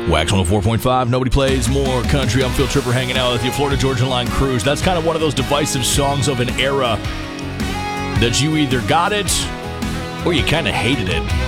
Wax 104.5, nobody plays more country. I'm Phil Tripper hanging out with you. Florida Georgia Line Cruise. That's kind of one of those divisive songs of an era that you either got it or you kind of hated it.